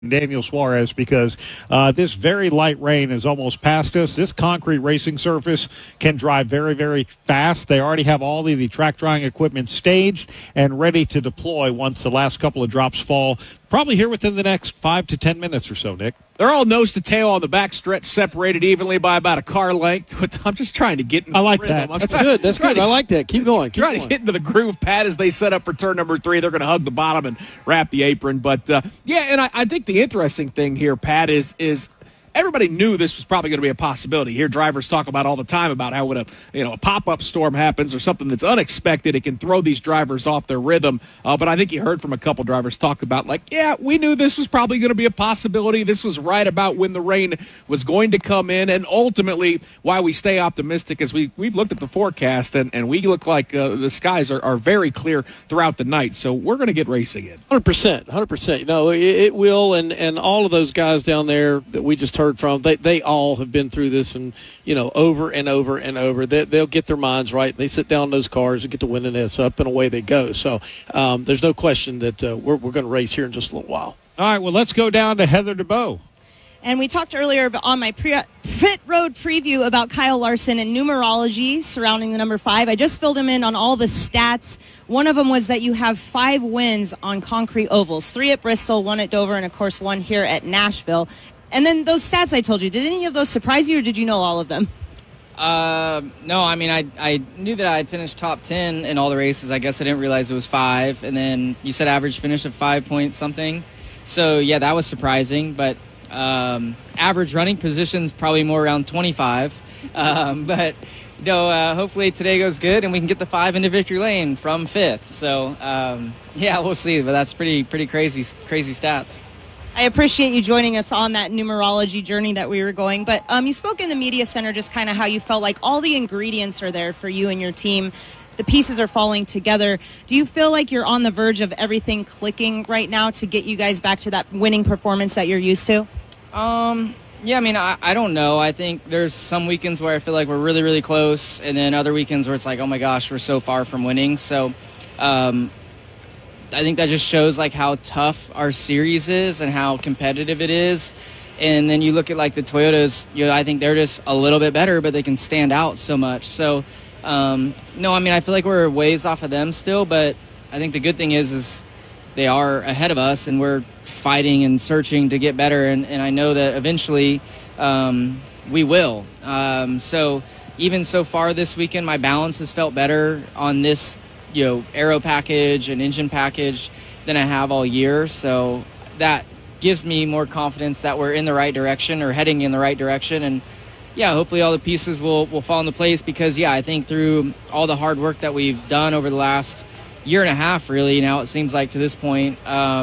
Daniel Suarez, because this very light rain is almost past us. This concrete racing surface can drive very, very fast. They already have all of the track drying equipment staged and ready to deploy once the last couple of drops fall. Probably here within the next 5 to 10 minutes or so, Nick. They're all nose to tail on the back stretch, separated evenly by about a car length. I'm just trying to get into I like the rhythm. that. That's good. That's good. I like that. Keep going. Trying to get into the groove, Pat, as they set up for turn number 3. They're going to hug the bottom and wrap the apron. But, and I think the interesting thing here, Pat, is everybody knew this was probably going to be a possibility. Here, drivers talk about all the time about how when a pop-up storm happens or something that's unexpected, it can throw these drivers off their rhythm. But I think you heard from a couple drivers talk about, we knew this was probably going to be a possibility. This was right about when the rain was going to come in. And ultimately, why we stay optimistic is we've looked at the forecast, and we look like the skies are very clear throughout the night. So we're going to get racing in. 100%. No, it will, and all of those guys down there that we just heard from, they all have been through this, and over and over and over. They'll get their minds right. They sit down in those cars and get the winding this up, and away they go. So there's no question that we're going to race here in just a little while. All right, well, let's go down to Heather DeBow. And we talked earlier on my pit road preview about Kyle Larson and numerology surrounding the number 5. I just filled him in on all the stats. One of them was that you have 5 wins on concrete ovals, 3 at Bristol, 1 at Dover, and, of course, 1 here at Nashville. And then those stats I told you, did any of those surprise you, or did you know all of them? No, I mean, I knew that I had finished top 10 in all the races. I guess I didn't realize it was 5. And then you said average finish of 5 point something. So, yeah, that was surprising. But average running positions probably more around 25. But, hopefully today goes good and we can get the 5 into victory lane from 5th. So, we'll see. But that's pretty crazy stats. I appreciate you joining us on that numerology journey that we were going. But you spoke in the media center just kind of how you felt like all the ingredients are there for you and your team. The pieces are falling together. Do you feel like you're on the verge of everything clicking right now to get you guys back to that winning performance that you're used to? Yeah, I mean, I don't know. I think there's some weekends where I feel like we're really, really close, and then other weekends where it's like, oh my gosh, we're so far from winning. So I think that just shows like how tough our series is and how competitive it is. And then you look at like the Toyotas, I think they're just a little bit better, but they can stand out so much. So, no, I mean, I feel like we're ways off of them still, but I think the good thing is they are ahead of us and we're fighting and searching to get better. And I know that eventually we will. So even so far this weekend, my balance has felt better on this aero package and engine package than I have all year. So that gives me more confidence that we're in the right direction or heading in the right direction. And hopefully all the pieces will fall into place because I think through all the hard work that we've done over the last year and a half, really, now it seems like to this point,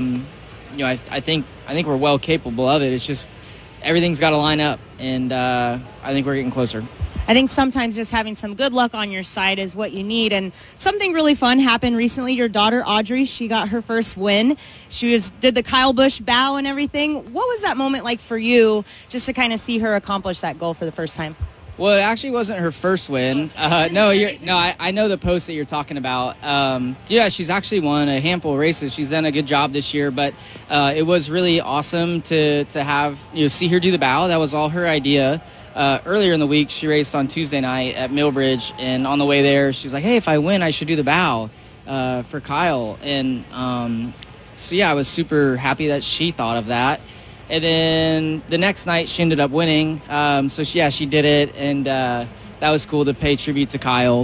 I think we're well capable of it. It's just everything's got to line up, and I think we're getting closer. I think sometimes just having some good luck on your side is what you need. And something really fun happened recently. Your daughter, Audrey, she got her first win. She did the Kyle Busch bow and everything. What was that moment like for you just to kind of see her accomplish that goal for the first time? Well, it actually wasn't her first win. I know the post that you're talking about. She's actually won a handful of races. She's done a good job this year, but it was really awesome to have, see her do the bow. That was all her idea. Earlier in the week, she raced on Tuesday night at Millbridge, and on the way there, she's like, hey, if I win, I should do the bow for Kyle. And I was super happy that she thought of that. And then the next night, she ended up winning. She did it, and that was cool to pay tribute to Kyle.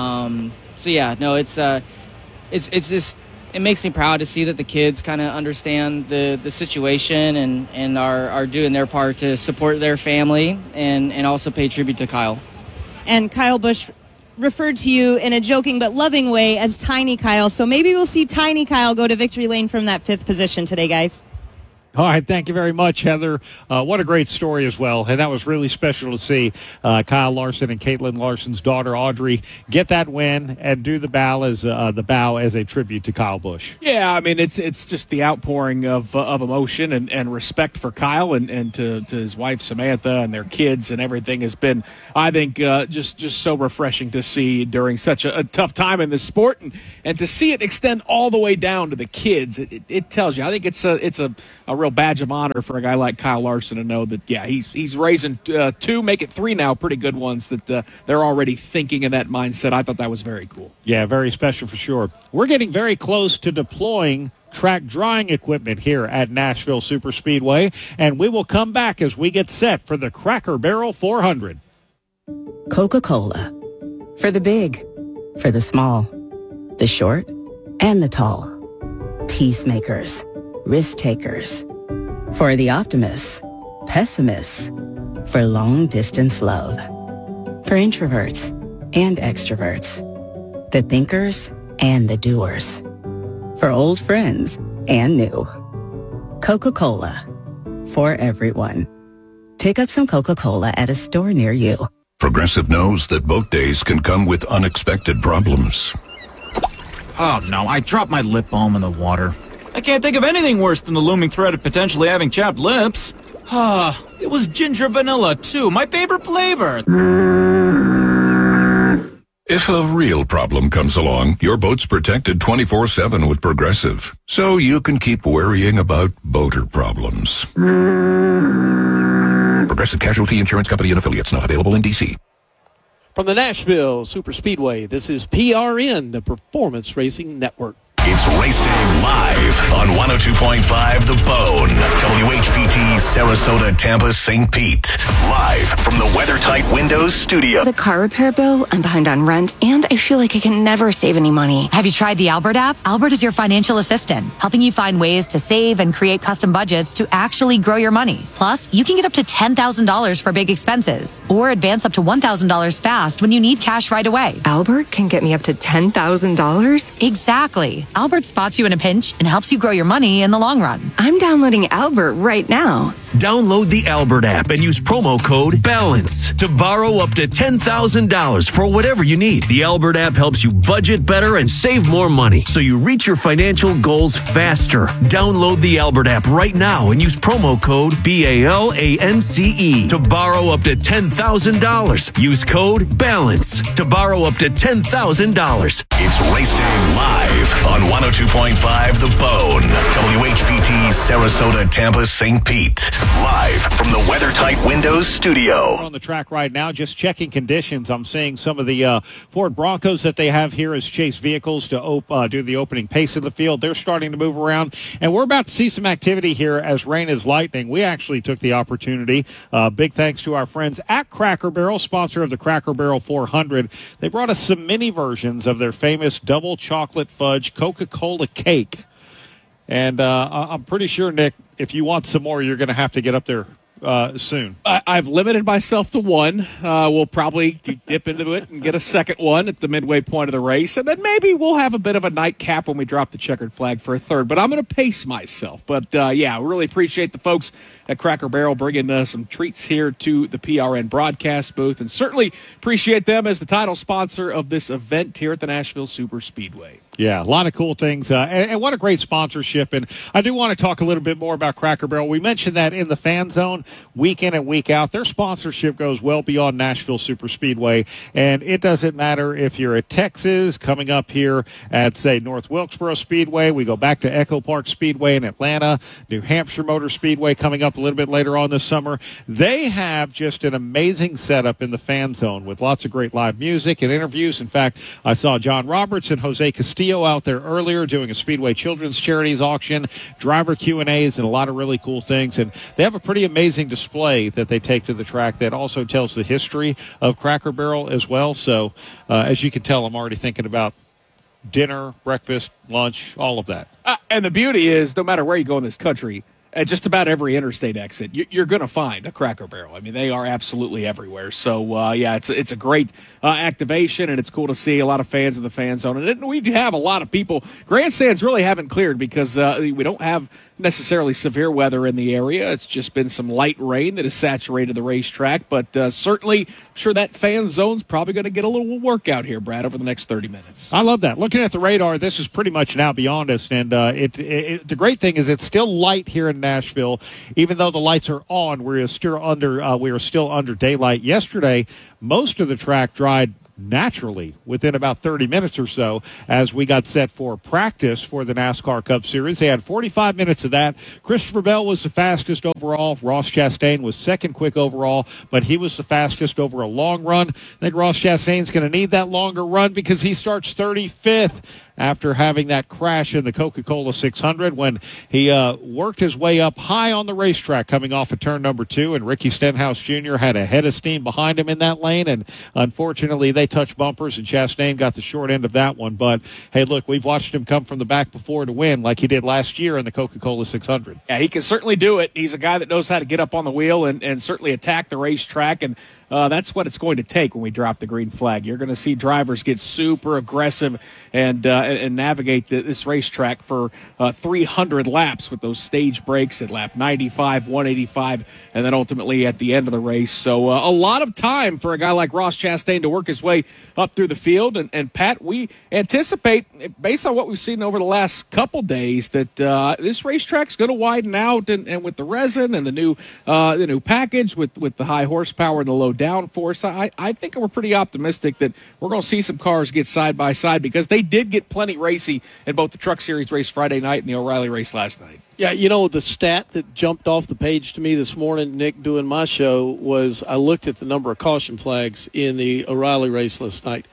It's just, it makes me proud to see that the kids kind of understand the situation and are doing their part to support their family and also pay tribute to Kyle. And Kyle Busch referred to you in a joking but loving way as Tiny Kyle. So maybe we'll see Tiny Kyle go to victory lane from that 5th position today, guys. All right, thank you very much, Heather. What a great story as well, and that was really special to see Kyle Larson and Caitlin Larson's daughter, Audrey, get that win and do the bow as a tribute to Kyle Busch. Yeah, I mean, it's just the outpouring of emotion and respect for Kyle and to his wife, Samantha, and their kids and everything has been, I think, just so refreshing to see during such a tough time in this sport and to see it extend all the way down to the kids. It tells you. I think it's a real badge of honor for a guy like Kyle Larson to know that, yeah, he's raising 2, make it 3 now, pretty good ones that they're already thinking in that mindset. I thought that was very cool. Yeah, very special for sure. We're getting very close to deploying track drying equipment here at Nashville Superspeedway, and we will come back as we get set for the Cracker Barrel 400. Coca-Cola. For the big, for the small, the short, and the tall. Peacemakers, risk takers. For the optimists, pessimists. For long distance love. For introverts and extroverts. The thinkers and the doers. For old friends and new. Coca-Cola. For everyone. Pick up some Coca-Cola at a store near you. Progressive knows that boat days can come with unexpected problems. Oh no, I dropped my lip balm in the water. I can't think of anything worse than the looming threat of potentially having chapped lips. It was ginger vanilla too, my favorite flavor. If a real problem comes along, your boat's protected 24/7 with Progressive, so you can keep worrying about boater problems. Progressive Casualty Insurance Company and Affiliates, not available in D.C. From the Nashville Superspeedway, this is PRN, the Performance Racing Network. It's Race Day live on 102.5 The Bone, WHPT, Sarasota, Tampa, St. Pete. Live from the WeatherTight Windows studio. The car repair bill, I'm behind on rent, and I feel like I can never save any money. Have you tried the Albert app? Albert is your financial assistant, helping you find ways to save and create custom budgets to actually grow your money. Plus, you can get up to $10,000 for big expenses, or advance up to $1,000 fast when you need cash right away. Albert can get me up to $10,000? Exactly. Albert spots you in a pinch and helps you grow your money in the long run. I'm downloading Albert right now. Download the Albert app and use promo code BALANCE to borrow up to $10,000 for whatever you need. The Albert app helps you budget better and save more money so you reach your financial goals faster. Download the Albert app right now and use promo code BALANCE to borrow up to $10,000. Use code BALANCE to borrow up to $10,000. It's Race Day live on 102.5 The Bone, WHPT, Sarasota, Tampa, St. Pete. Live from the WeatherTight Windows studio. On the track right now, just checking conditions. I'm seeing some of the Ford Broncos that they have here as chase vehicles to do the opening pace of the field. They're starting to move around, and we're about to see some activity here as rain is lightning. We actually took the opportunity. Big thanks to our friends at Cracker Barrel, sponsor of the Cracker Barrel 400. They brought us some mini versions of their famous double chocolate fudge Coca-Cola cake. And I'm pretty sure, Nick, if you want some more, you're going to have to get up there soon. I've limited myself to one. We'll probably dip into it and get a second one at the midway point of the race, and then maybe we'll have a bit of a nightcap when we drop the checkered flag for a third. But I'm going to pace myself. But, yeah, really appreciate the folks at Cracker Barrel bringing some treats here to the PRN broadcast booth, and certainly appreciate them as the title sponsor of this event here at the Nashville Superspeedway. Yeah, a lot of cool things, and what a great sponsorship. And I do want to talk a little bit more about Cracker Barrel. We mentioned that in the Fan Zone, week in and week out, their sponsorship goes well beyond Nashville Superspeedway, and it doesn't matter if you're at Texas, coming up here at, say, North Wilkesboro Speedway. We go back to Echo Park Speedway in Atlanta, New Hampshire Motor Speedway coming up a little bit later on this summer. They have just an amazing setup in the Fan Zone with lots of great live music and interviews. In fact, I saw John Roberts and Jose Castillo out there earlier doing a Speedway Children's Charities auction, driver Q&As, and a lot of really cool things. And they have a pretty amazing display that they take to the track that also tells the history of Cracker Barrel as well. So as you can tell, I'm already thinking about dinner, breakfast, lunch, all of that. And the beauty is, no matter where you go in this country, at just about every interstate exit, you're going to find a Cracker Barrel. I mean, they are absolutely everywhere. So, yeah, it's a great activation, and it's cool to see a lot of fans in the Fan Zone. And we have a lot of people. Grandstands really haven't cleared because we don't have necessarily severe weather in the area. It's just been some light rain that has saturated the racetrack. But certainly, I'm sure that Fan Zone's probably going to get a little workout here, Brad, over the next 30 minutes. I love that. Looking at the radar, this is pretty much now beyond us. And the great thing is it's still light here in Nashville. Even though the lights are on, we are still under daylight. Yesterday, most of the track dried naturally within about 30 minutes or so as we got set for practice for the NASCAR Cup Series. They had 45 minutes of that. Christopher Bell was the fastest overall. Ross Chastain was second quick overall, but he was the fastest over a long run. I think Ross Chastain's going to need that longer run because he starts 35th after having that crash in the Coca-Cola 600 when he worked his way up high on the racetrack coming off of turn number 2, and Ricky Stenhouse Jr. had a head of steam behind him in that lane, and unfortunately they touched bumpers, and Chastain got the short end of that one. But, hey, look, we've watched him come from the back before to win like he did last year in the Coca-Cola 600. Yeah, he can certainly do it. He's a guy that knows how to get up on the wheel and certainly attack the racetrack, and that's what it's going to take when we drop the green flag. You're going to see drivers get super aggressive and navigate this racetrack for 300 laps with those stage breaks at lap 95, 185, and then ultimately at the end of the race. So a lot of time for a guy like Ross Chastain to work his way up through the field. And Pat, we anticipate, based on what we've seen over the last couple days, that this racetrack's going to widen out, and with the resin and the new package with the high horsepower and the low downforce, I think we're pretty optimistic that we're going to see some cars get side by side because they did get plenty racy in both the Truck Series race Friday night and the O'Reilly race last night. Yeah, you know, the stat that jumped off the page to me this morning, Nick, doing my show, was I looked at the number of caution flags in the O'Reilly race last night.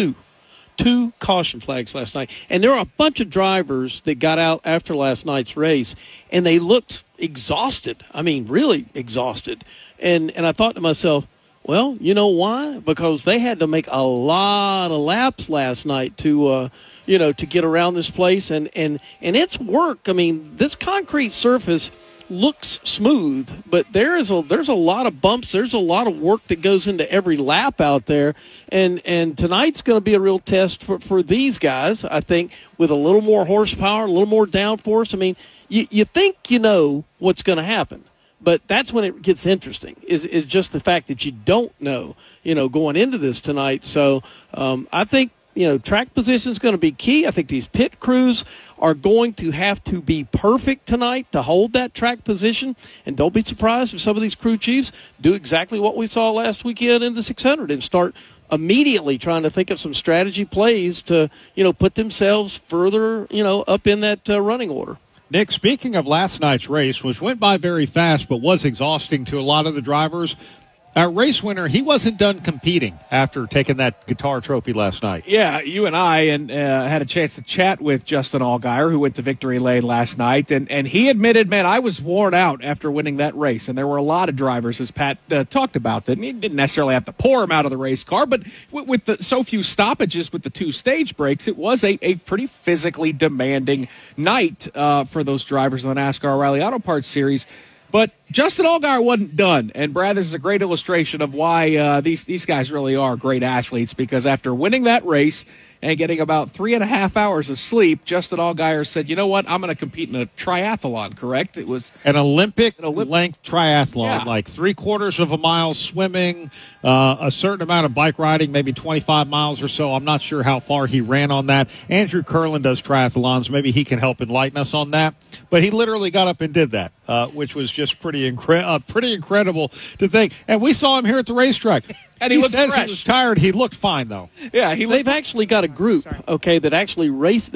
Two caution flags last night. And there are a bunch of drivers that got out after last night's race, and they looked exhausted. I mean, really exhausted. And I thought to myself, well, you know why? Because they had to make a lot of laps last night to get around this place, and it's work. I mean, this concrete surface looks smooth, but there's a lot of bumps. There's a lot of work that goes into every lap out there, and tonight's going to be a real test for these guys, I think, with a little more horsepower, a little more downforce. I mean, you think you know what's going to happen. But that's when it gets interesting, is just the fact that you don't know, going into this tonight. So I think, track position is going to be key. I think these pit crews are going to have to be perfect tonight to hold that track position. And don't be surprised if some of these crew chiefs do exactly what we saw last weekend in the 600 and start immediately trying to think of some strategy plays to, put themselves further, up in that running order. Nick, speaking of last night's race, which went by very fast but was exhausting to a lot of the drivers, our race winner, he wasn't done competing after taking that guitar trophy last night. Yeah, you and I had a chance to chat with Justin Allgaier, who went to Victory Lane last night, and he admitted, man, I was worn out after winning that race, and there were a lot of drivers, as Pat talked about, that he didn't necessarily have to pour him out of the race car, but with so few stoppages with the 2 stage breaks, it was a pretty physically demanding night for those drivers in the NASCAR O'Reilly Auto Parts Series. But Justin Allgaier wasn't done, and Brad, this is a great illustration of why these guys really are great athletes, because after winning that race and getting about 3.5 hours of sleep, Justin Allgaier said, you know what, I'm going to compete in a triathlon, correct? It was an Olympic-length triathlon, like 3/4 of a mile swimming, a certain amount of bike riding, maybe 25 miles or so. I'm not sure how far he ran on that. Andrew Curlin does triathlons. Maybe he can help enlighten us on that. But he literally got up and did that, which was just pretty incredible to think. And we saw him here at the racetrack. And he looked fresh. He was tired. He looked fine, though. Yeah, they've actually got a group, that actually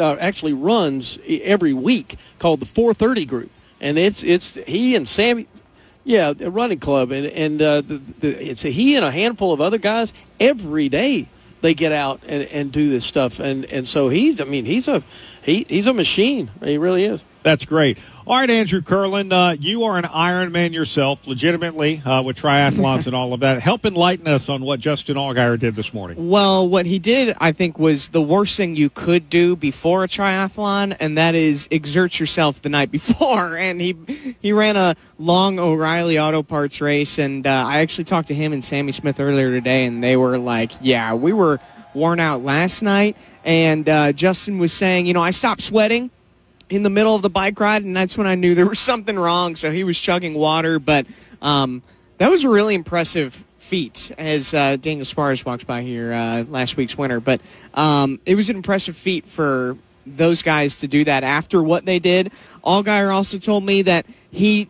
runs every week called the 430 group, and it's he and Sammy, a running club, and it's he and a handful of other guys every day. They get out and do this stuff, and so he's a machine. He really is. That's great. All right, Andrew Curlin, you are an Ironman yourself, legitimately, with triathlons and all of that. Help enlighten us on what Justin Allgaier did this morning. Well, what he did, I think, was the worst thing you could do before a triathlon, and that is exert yourself the night before. And he ran a long O'Reilly Auto Parts race, and I actually talked to him and Sammy Smith earlier today, and they were like, yeah, we were worn out last night. And Justin was saying, I stopped sweating in the middle of the bike ride, and that's when I knew there was something wrong, so he was chugging water. But that was a really impressive feat as Daniel Sparks walks by here last week's winner. But it was an impressive feat for those guys to do that after what they did. Allgaier also told me that he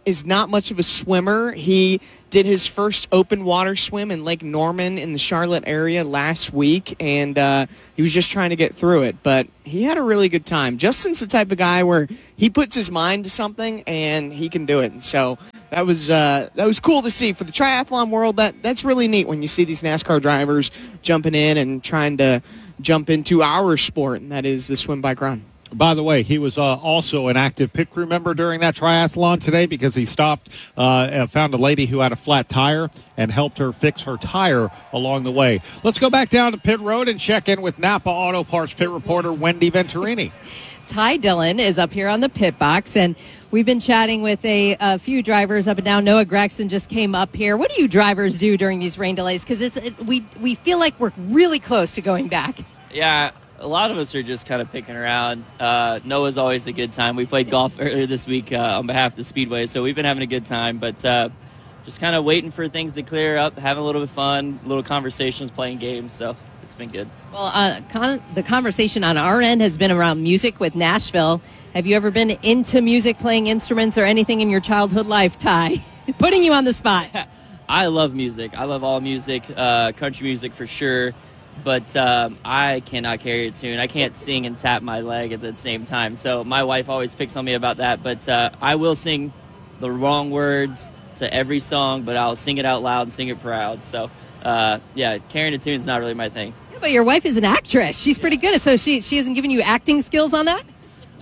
is not much of a swimmer. He did his first open water swim in Lake Norman in the Charlotte area last week, and he was just trying to get through it. But he had a really good time. Justin's the type of guy where he puts his mind to something, and he can do it. And so that was cool to see. For the triathlon world, that's really neat when you see these NASCAR drivers jumping in and trying to jump into our sport, and that is the swim, bike, run. By the way, he was also an active pit crew member during that triathlon today because he stopped and found a lady who had a flat tire and helped her fix her tire along the way. Let's go back down to pit road and check in with Napa Auto Parts pit reporter Wendy Venturini. Ty Dillon is up here on the pit box, and we've been chatting with a few drivers up and down. Noah Gregson just came up here. What do you drivers do during these rain delays? Because we feel like we're really close to going back. Yeah. A lot of us are just kind of picking around. Noah's always a good time. We played golf earlier this week on behalf of the Speedway, so we've been having a good time. But just kind of waiting for things to clear up, having a little bit of fun, little conversations, playing games. So it's been good. Well, the conversation on our end has been around music with Nashville. Have you ever been into music, playing instruments, or anything in your childhood life, Ty? Putting you on the spot. I love music. I love all music, country music for sure. But I cannot carry a tune. I can't sing and tap my leg at the same time. So my wife always picks on me about that. But I will sing the wrong words to every song, but I'll sing it out loud and sing it proud. So, yeah, carrying a tune is not really my thing. Yeah, but your wife is an actress. She's pretty good. So she hasn't given you acting skills on that?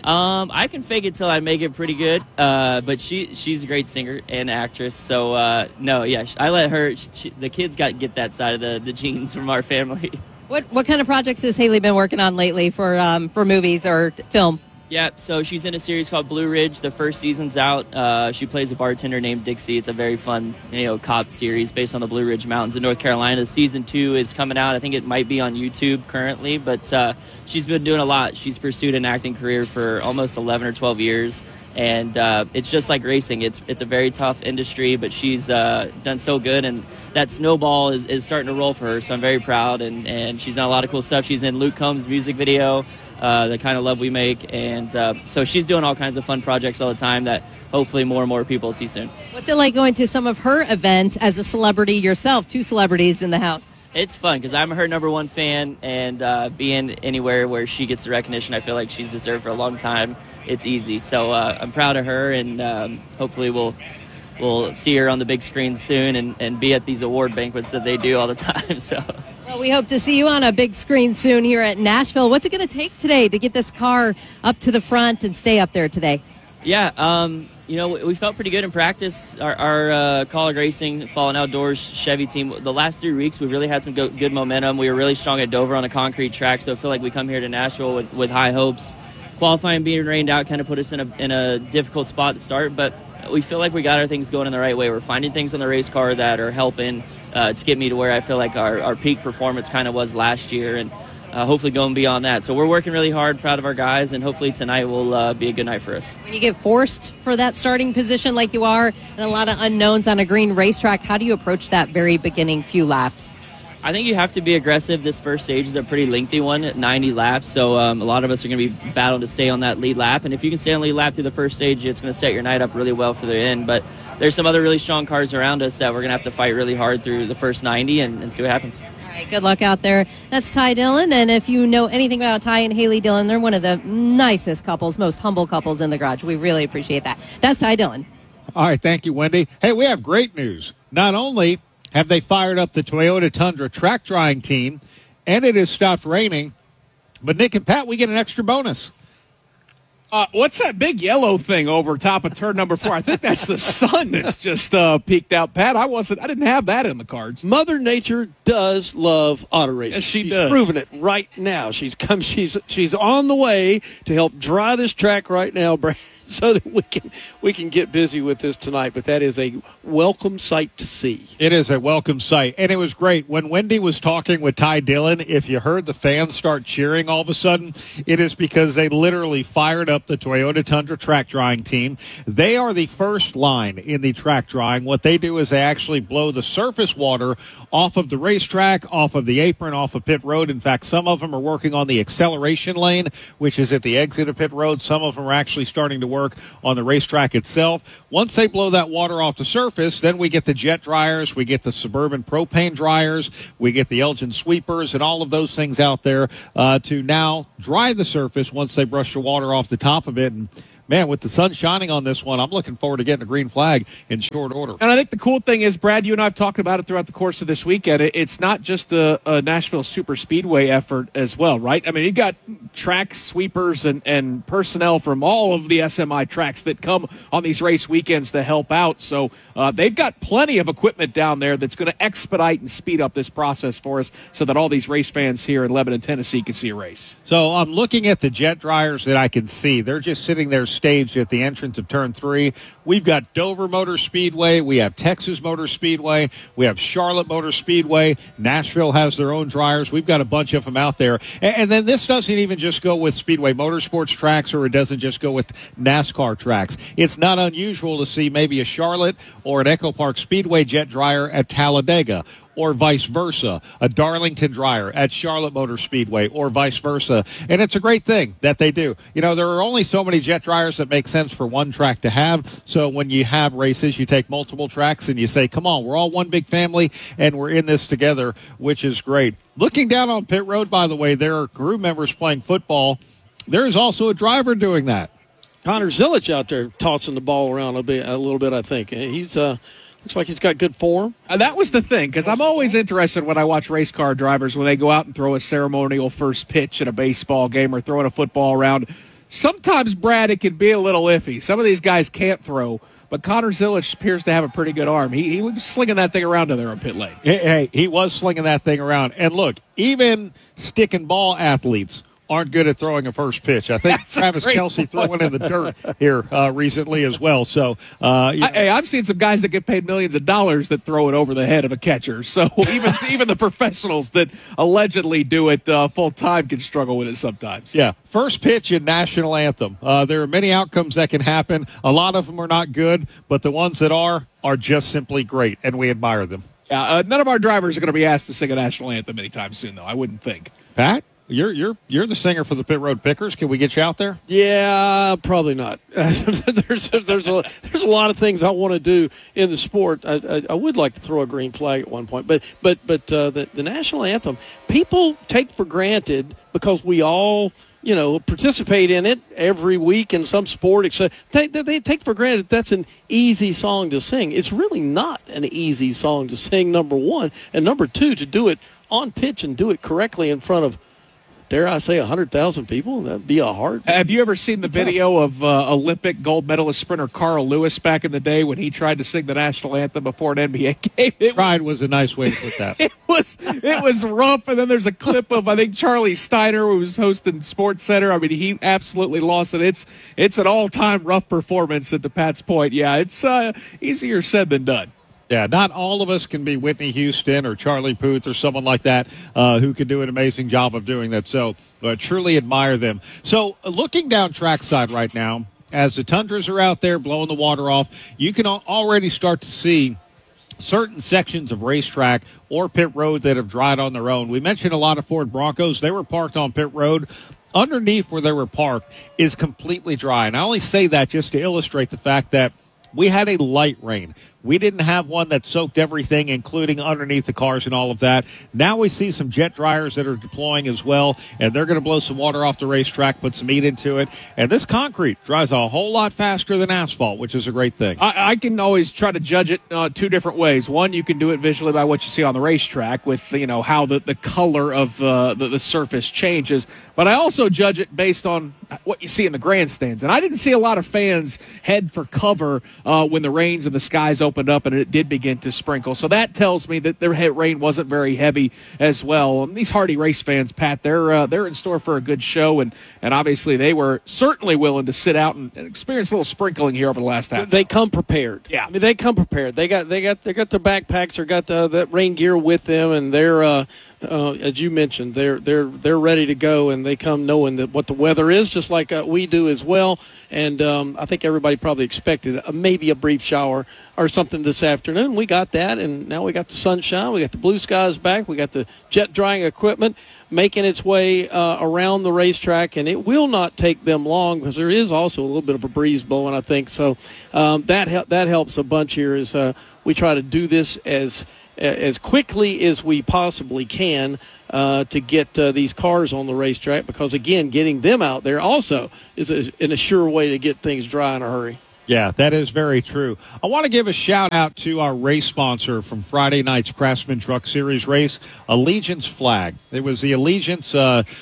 I can fake it till I make it pretty good. But she's a great singer and actress. So, no, yeah, I let her. The kids get that side of the genes from our family. What kind of projects has Haley been working on lately for movies or film? Yeah, so she's in a series called Blue Ridge. The first season's out. She plays a bartender named Dixie. It's a very fun, cop series based on the Blue Ridge Mountains in North Carolina. Season 2 is coming out. I think it might be on YouTube currently, but she's been doing a lot. She's pursued an acting career for almost 11 or 12 years, and it's just like racing. It's a very tough industry, but she's done so good, and that snowball is starting to roll for her, so I'm very proud, and she's done a lot of cool stuff. She's in Luke Combs' music video, The Kind of Love We Make, and so she's doing all kinds of fun projects all the time that hopefully more and more people will see soon. What's it like going to some of her events as a celebrity yourself, 2 celebrities in the house? It's fun because I'm her number 1 fan, and being anywhere where she gets the recognition I feel like she's deserved for a long time, it's easy. So I'm proud of her, and hopefully we'll see her on the big screen soon and be at these award banquets that they do all the time. So. Well, we hope to see you on a big screen soon here at Nashville. What's it going to take today to get this car up to the front and stay up there today? Yeah, we felt pretty good in practice. Our College Racing Fallen Outdoors Chevy team, the last 3 weeks, we really had some good momentum. We were really strong at Dover on a concrete track, so I feel like we come here to Nashville with high hopes. Qualifying being rained out kind of put us in a difficult spot to start, but we feel like we got our things going in the right way. We're finding things on the race car that are helping to get me to where I feel like our peak performance kind of was last year, and hopefully going beyond that. So we're working really hard, proud of our guys, and hopefully tonight will be a good night for us. When you get forced for that starting position like you are, and a lot of unknowns on a green racetrack, how do you approach that very beginning few laps? I think you have to be aggressive. This first stage is a pretty lengthy one at 90 laps, so a lot of us are going to be battling to stay on that lead lap. And if you can stay on lead lap through the first stage, it's going to set your night up really well for the end. But there's some other really strong cars around us that we're going to have to fight really hard through the first 90 and see what happens. All right, good luck out there. That's Ty Dillon, and if you know anything about Ty and Haley Dillon, they're one of the nicest couples, most humble couples in the garage. We really appreciate that. That's Ty Dillon. All right, thank you, Wendy. Hey, we have great news. Not only have they fired up the Toyota Tundra track drying team, and it has stopped raining, but Nick and Pat, we get an extra bonus. What's that big yellow thing over top of turn number 4? I think that's the sun that's just peeked out. Pat, I didn't have that in the cards. Mother Nature does love auto racing. Yes, she's does. Proven it right now. She's on the way to help dry this track right now, Brad, so that we can get busy with this tonight. But that is a welcome sight to see. It is a welcome sight, and it was great. When Wendy was talking with Ty Dillon, if you heard the fans start cheering all of a sudden, it is because they literally fired up the Toyota Tundra track drying team. They are the first line in the track drying. What they do is they actually blow the surface water off of the racetrack, off of the apron, off of pit road. In fact, some of them are working on the acceleration lane, which is at the exit of pit road. Some of them are actually starting to work work on the racetrack itself. Once they blow that water off the surface, then we get the jet dryers, we get the Suburban propane dryers, we get the Elgin sweepers, and all of those things out there to now dry the surface once they brush the water off the top of it. And man, with the sun shining on this one, I'm looking forward to getting a green flag in short order. And I think the cool thing is, Brad, you and I have talked about it throughout the course of this weekend. It's not just a Nashville Super Speedway effort as well, right? I mean, you've got track sweepers and personnel from all of the SMI tracks that come on these race weekends to help out. So they've got plenty of equipment down there that's going to expedite and speed up this process for us so that all these race fans here in Lebanon, Tennessee can see a race. So I'm looking at the jet dryers that I can see. They're just sitting there staged at the entrance of Turn 3. We've got Dover Motor Speedway. We have Texas Motor Speedway. We have Charlotte Motor Speedway. Nashville has their own dryers. We've got a bunch of them out there. And then this doesn't even just go with Speedway Motorsports tracks, or it doesn't just go with NASCAR tracks. It's not unusual to see maybe a Charlotte or an Echo Park Speedway jet dryer at Talladega, or vice versa, a Darlington dryer at Charlotte Motor Speedway, or vice versa. And it's a great thing that they do. You know, there are only so many jet dryers that make sense for one track to have. So when you have races, you take multiple tracks and you say, come on, we're all one big family and we're in this together, which is great. Looking down on pit road, by the way, there are crew members playing football. There is also a driver doing that. Connor Zilic out there tossing the ball around a little bit, I think. He's looks like he's got good form. That was the thing, because I'm always interested when I watch race car drivers when they go out and throw a ceremonial first pitch in a baseball game or throwing a football around. Sometimes, Brad, it can be a little iffy. Some of these guys can't throw, but Connor Zilic appears to have a pretty good arm. He was slinging that thing around in there on pit lane. Hey, he was slinging that thing around. And look, even stick and ball athletes aren't good at throwing a first pitch. I think Travis Kelce threw one in the dirt here recently as well. So, I've seen some guys that get paid millions of dollars that throw it over the head of a catcher. So even the professionals that allegedly do it full time can struggle with it sometimes. Yeah, first pitch and national anthem. There are many outcomes that can happen. A lot of them are not good, but the ones that are just simply great, and we admire them. Yeah, none of our drivers are going to be asked to sing a national anthem anytime soon, though. I wouldn't think. Pat? You're the singer for the Pit Road Pickers. Can we get you out there? Yeah, probably not. There's a lot of things I want to do in the sport. I would like to throw a green flag at one point, but the national anthem, people take for granted because we all participate in it every week in some sport. Except they take for granted that's an easy song to sing. It's really not an easy song to sing. Number one, and number two, to do it on pitch and do it correctly in front of, dare I say, 100,000 people? That'd be a hard. Have you ever seen the video of Olympic gold medalist sprinter Carl Lewis back in the day when he tried to sing the national anthem before an NBA game? Tried was a nice way to put that. It was rough, and then there's a clip of, I think, Charlie Steiner, who was hosting Sports Center. I mean, he absolutely lost it. It's an all-time rough performance, at the Pat's point. Yeah, it's easier said than done. Yeah, not all of us can be Whitney Houston or Charlie Puth or someone like that who can do an amazing job of doing that. So truly admire them. So looking down trackside right now, as the Tundras are out there blowing the water off, you can already start to see certain sections of racetrack or pit road that have dried on their own. We mentioned a lot of Ford Broncos. They were parked on pit road. Underneath where they were parked is completely dry. And I only say that just to illustrate the fact that we had a light rain. We didn't have one that soaked everything, including underneath the cars and all of that. Now we see some jet dryers that are deploying as well, and they're going to blow some water off the racetrack, put some heat into it. And this concrete dries a whole lot faster than asphalt, which is a great thing. I can always try to judge it two different ways. One, you can do it visually by what you see on the racetrack with, how the color of the surface changes. But I also judge it based on what you see in the grandstands. And I didn't see a lot of fans head for cover when the rains and the skies opened up and it did begin to sprinkle. So that tells me that their rain wasn't very heavy as well. These hardy race fans, Pat, they're in store for a good show, and obviously they were certainly willing to sit out and experience a little sprinkling here over the last half. They come prepared. Yeah, I mean, they come prepared. They got their backpacks or got that rain gear with them, and they're as you mentioned, they're ready to go, and they come knowing that what the weather is, just like we do as well. And I think everybody probably expected maybe a brief shower or something this afternoon. We got that, and now we got the sunshine. We got the blue skies back. We got the jet drying equipment making its way around the racetrack, and it will not take them long because there is also a little bit of a breeze blowing, I think. So that helps a bunch here as we try to do this as quickly as we possibly can to get these cars on the racetrack, because, again, getting them out there also is a sure way to get things dry in a hurry. Yeah, that is very true. I want to give a shout-out to our race sponsor from Friday night's Craftsman Truck Series race, Allegiance Flag. It was the Allegiance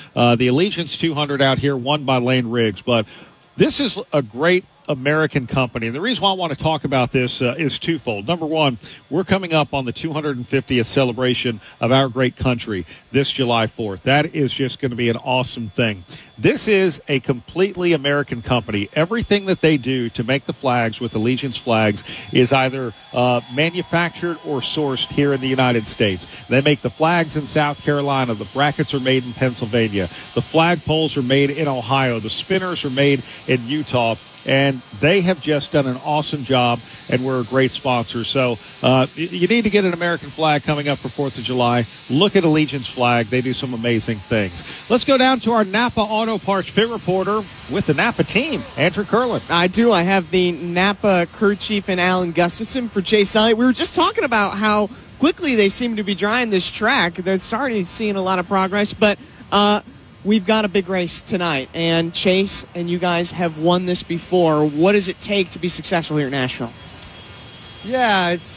200 out here, won by Lane Riggs. But this is a great American company. And the reason why I want to talk about this is twofold. Number one, we're coming up on the 250th celebration of our great country this July 4th. That is just going to be an awesome thing. This is a completely American company. Everything that they do to make the flags with Allegiance flags is either manufactured or sourced here in the United States. They make the flags in South Carolina. The brackets are made in Pennsylvania. The flagpoles are made in Ohio. The spinners are made in Utah. And they have just done an awesome job, and we're a great sponsor. So you need to get an American flag coming up for 4th of July. Look at Allegiance Flag. They do some amazing things. Let's go down to our Napa Auto Parts pit reporter with the Napa team, Andrew Curlin. I do. I have the Napa crew chief and Alan Gustafson for Chase Elliott. We were just talking about how quickly they seem to be drying this track. They're already seeing a lot of progress, but we've got a big race tonight, and Chase and you guys have won this before. What does it take to be successful here at Nashville? Yeah, it's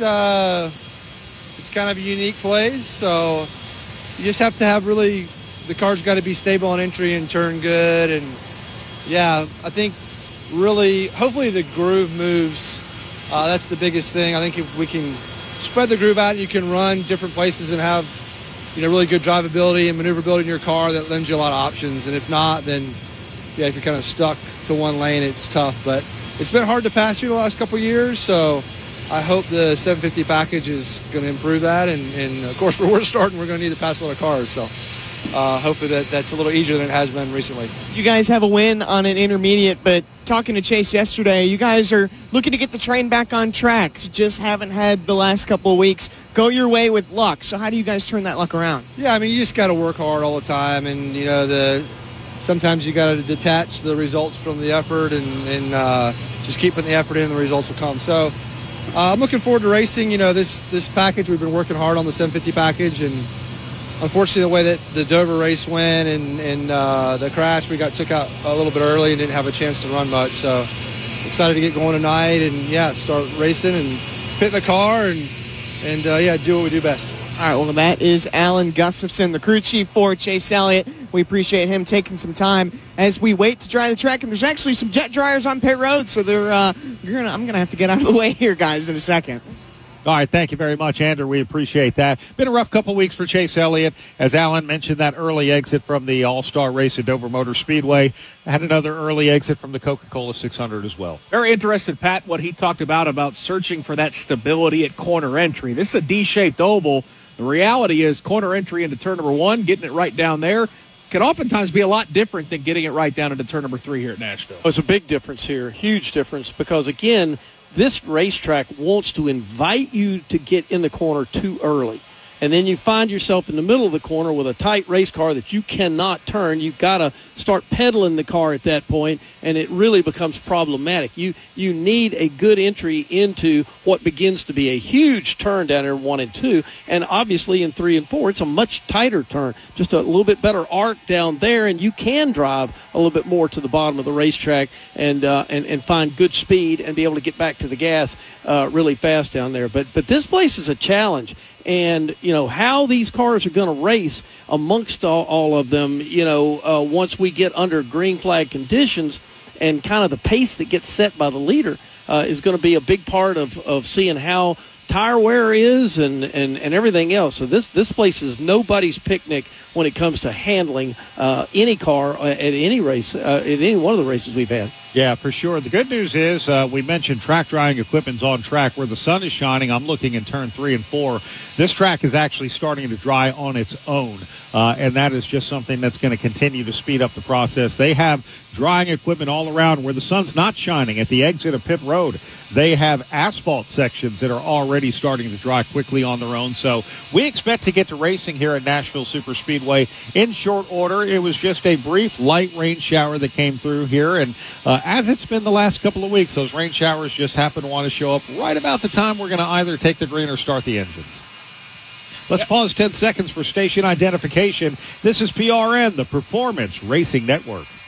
kind of a unique place, so you just have to have really, the car's got to be stable on entry and turn good, and yeah, I think really, hopefully the groove moves. That's the biggest thing. I think if we can spread the groove out, you can run different places and have, really good drivability and maneuverability in your car that lends you a lot of options. And if not, then, yeah, if you're kind of stuck to one lane, it's tough. But it's been hard to pass through the last couple of years, so I hope the 750 package is going to improve that. And of course, where we're starting, we're going to need to pass a lot of cars. So hopefully that's a little easier than it has been recently. You guys have a win on an intermediate, but talking to Chase yesterday, you guys are looking to get the train back on tracks. Just haven't had the last couple of weeks go your way with luck. So how do you guys turn that luck around? Yeah, I mean, you just got to work hard all the time, and sometimes you got to detach the results from the effort, and just keep putting the effort in, and the results will come. So I'm looking forward to racing. This package, we've been working hard on the 750 package, and unfortunately, the way that the Dover race went and the crash, we got took out a little bit early and didn't have a chance to run much. So excited to get going tonight and, start racing and pit the car and do what we do best. All right, well, that is Alan Gustafson, the crew chief for Chase Elliott. We appreciate him taking some time as we wait to dry the track. And there's actually some jet dryers on pit road, so I'm going to have to get out of the way here, guys, in a second. All right, thank you very much, Andrew. We appreciate that. Been a rough couple weeks for Chase Elliott. As Alan mentioned, that early exit from the All-Star race at Dover Motor Speedway. Had another early exit from the Coca-Cola 600 as well. Very interested, Pat, what he talked about searching for that stability at corner entry. This is a D-shaped oval. The reality is corner entry into turn number 1, getting it right down there, can oftentimes be a lot different than getting it right down into turn number 3 here at Nashville. There's a big difference here, huge difference, because, again, this racetrack wants to invite you to get in the corner too early. And then you find yourself in the middle of the corner with a tight race car that you cannot turn. You've got to start pedaling the car at that point, and it really becomes problematic. You need a good entry into what begins to be a huge turn down there in 1 and 2, and obviously in 3 and 4, it's a much tighter turn, just a little bit better arc down there, and you can drive a little bit more to the bottom of the racetrack and find good speed and be able to get back to the gas really fast down there. But this place is a challenge. And, how these cars are going to race amongst all of them, once we get under green flag conditions and kind of the pace that gets set by the leader is going to be a big part of seeing how tire wear is and everything else. So this place is nobody's picnic when it comes to handling any car at any race, at any one of the races we've had. Yeah, for sure. The good news is we mentioned track drying equipment's on track where the sun is shining. I'm looking in turn 3 and 4. This track is actually starting to dry on its own, and that is just something that's going to continue to speed up the process. They have drying equipment all around where the sun's not shining. At the exit of pit road, they have asphalt sections that are already starting to dry quickly on their own. So we expect to get to racing here at Nashville Superspeedway in short order. It was just a brief light rain shower that came through here, and as it's been the last couple of weeks, those rain showers just happen to want to show up right about the time we're going to either take the green or start the engines. Let's pause 10 seconds for station identification. This is PRN, the Performance Racing Network.